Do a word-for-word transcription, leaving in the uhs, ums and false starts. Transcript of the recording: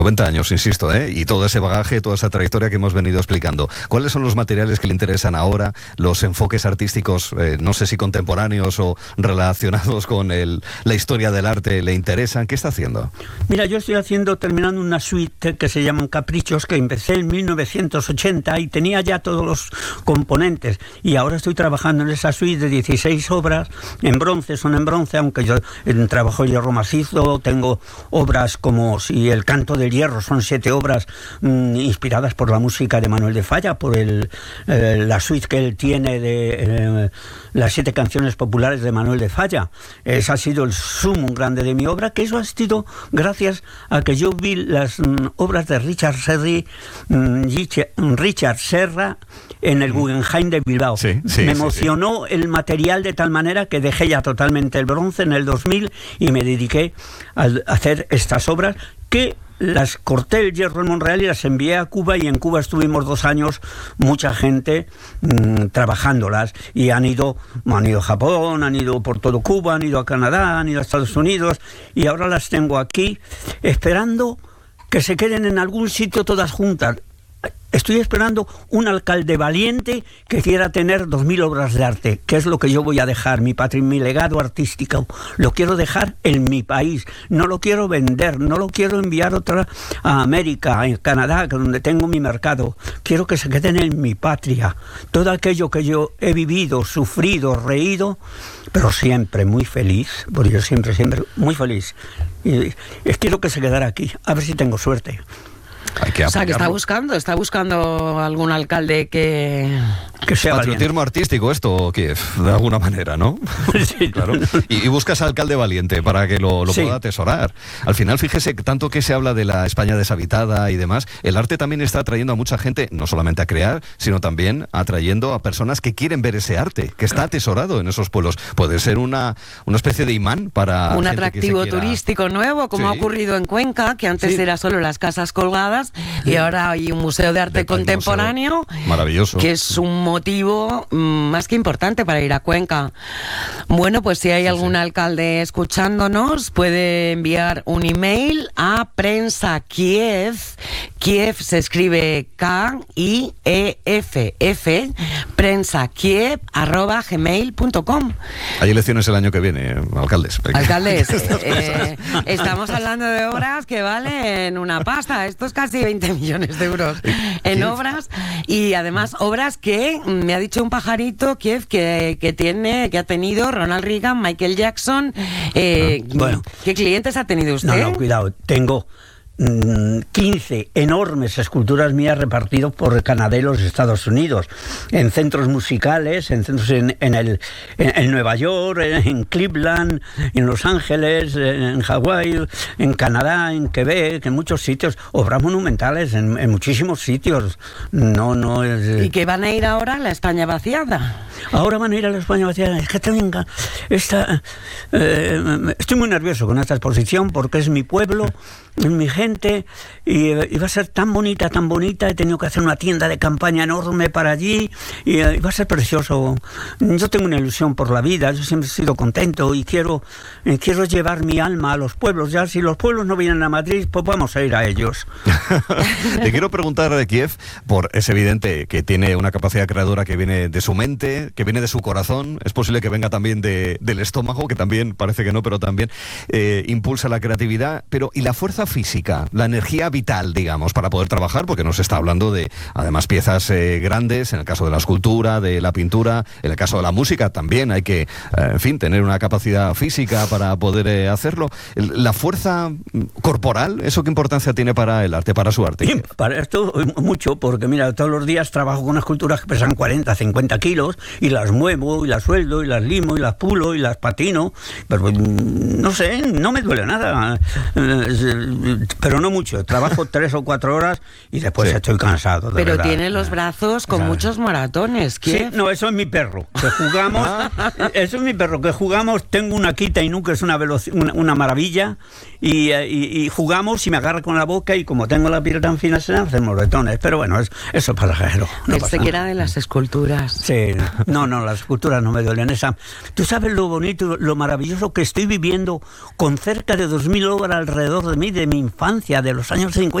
noventa años, insisto, ¿eh? Y todo ese bagaje, toda esa trayectoria que hemos venido explicando. ¿Cuáles son los materiales que le interesan ahora? Los enfoques artísticos, eh, no sé si contemporáneos o relacionados con el, la historia del arte, ¿le interesan? ¿Qué está haciendo? Mira, yo estoy haciendo, terminando una suite que se llaman Caprichos, que empecé en mil novecientos ochenta y tenía ya todos los componentes. Y ahora estoy trabajando en esa suite de dieciséis obras, en bronce, son en bronce, aunque yo en trabajo hierro macizo, tengo obras como si el canto del hierro, son siete obras mmm, inspiradas por la música de Manuel de Falla, por el, eh, la suite que él tiene de eh, las siete canciones populares de Manuel de Falla. Ese ha sido el sumum grande de mi obra, que eso ha sido gracias a que yo vi las mmm, obras de Richard Serra, mmm, Richard Serra en el Guggenheim de Bilbao. Sí, sí, me sí, emocionó sí. el material de tal manera que dejé ya totalmente el bronce en el dos mil y me dediqué a hacer estas obras que las corté el hierro en Monreal y las envié a Cuba, y en Cuba estuvimos dos años, mucha gente mmm, trabajándolas, y han ido, han ido a Japón, han ido por todo Cuba, han ido a Canadá, han ido a Estados Unidos, y ahora las tengo aquí esperando que se queden en algún sitio todas juntas. Estoy esperando un alcalde valiente que quiera tener dos mil obras de arte, que es lo que yo voy a dejar, mi patrimonio, mi legado artístico. Lo quiero dejar en mi país, no lo quiero vender, no lo quiero enviar otra a América, a Canadá, donde tengo mi mercado. Quiero que se queden en mi patria. Todo aquello que yo he vivido, sufrido, reído, pero siempre muy feliz, porque yo siempre, siempre muy feliz. Y quiero que se quedara aquí, a ver si tengo suerte. Hay que o sea, que está buscando, está buscando algún alcalde que... que sea patriotismo valiente. Artístico esto, Kiev, de alguna manera, ¿no? Sí, claro. Y, y buscas alcalde valiente para que lo, lo sí. pueda atesorar. Al final, fíjese, tanto que se habla de la España deshabitada y demás, el arte también está atrayendo a mucha gente, no solamente a crear, sino también atrayendo a personas que quieren ver ese arte, que está atesorado en esos pueblos. Puede ser una, una especie de imán para un gente atractivo que se quiera... turístico nuevo, como Sí. ha ocurrido en Cuenca, que antes Sí. era solo las casas colgadas, y ahora hay un museo de arte De- contemporáneo, museo. Maravilloso. que es un motivo mm, más que importante para ir a Cuenca. Bueno, pues si hay Sí, algún sí. alcalde escuchándonos, puede enviar un email a Prensa Kiev. Kiev se escribe K I E F F, prensa kiev arroba gmail punto com. Hay elecciones el año que viene, alcaldes. Alcaldes, eh, estamos hablando de obras que valen una pasta. Esto es casi veinte millones de euros en Kiev. obras, y además obras que me ha dicho un pajarito, Kiev, que, que tiene, que ha tenido Ronald Reagan, Michael Jackson. Eh, Bueno. ¿Qué clientes ha tenido usted? No, no, cuidado, tengo mmm, quince enormes esculturas mías repartidos por Canadá y los Estados Unidos, en centros musicales, en centros en, en, el, en, en Nueva York, en, en Cleveland, en Los Ángeles, en Hawái, en Canadá, en Quebec, en muchos sitios, obras monumentales en, en muchísimos sitios. No, no es... ¿Y que van a ir ahora a la España vaciada? Ahora van a ir a la España vaciada. Es que tenga esta, eh, estoy muy nervioso con esta exposición porque es mi pueblo, es mi gente, y, y va a ser tan bonita, tan bonita. He tenido que hacer una tienda de campaña enorme para allí, y, y va a ser precioso. Yo tengo una ilusión por la vida, yo siempre he sido contento y quiero, eh, quiero llevar mi alma a los pueblos. Ya si los pueblos no vienen a Madrid, pues vamos a ir a ellos. Te quiero preguntar de Kiev, por es evidente que tiene una capacidad creadora que viene de su mente, que viene de su corazón, es posible que venga también de, del estómago, que también parece que no, pero también eh, impulsa la creatividad, pero y la fuerza física, la energía vital, digamos, para poder trabajar, porque nos está hablando de, además, piezas eh, grandes, en el caso de la escultura, de la pintura, en el caso de la música también hay que, eh, en fin, tener una capacidad física para poder eh, hacerlo. El, la fuerza corporal, ¿eso qué importancia tiene para el arte, para su arte? Y para esto mucho, porque mira, todos los días trabajo con esculturas que pesan cuarenta, cincuenta kilos, y las muevo, y las sueldo, y las limo, y las pulo, y las patino, pero no sé, no me duele nada, pero no mucho. Trabajo tres o cuatro horas y después Sí. estoy cansado, de Pero verdad. tiene los brazos con ¿Sabes? muchos maratones. Sí, Kiev. no, eso es mi perro, que jugamos, eso es mi perro, que jugamos, tengo una Akita Inu, que es una, veloci- una, una maravilla, y, y, y jugamos y me agarra con la boca y como tengo la piel tan fina se me hacen moretones. Pero bueno, es, eso es pasajero. No Pensé que era de las esculturas. Sí, no, no, las esculturas no me duelen. Esa, tú sabes lo bonito, lo maravilloso que estoy viviendo con cerca de dos mil obras alrededor de mí, de mi infancia, de los años cincuenta.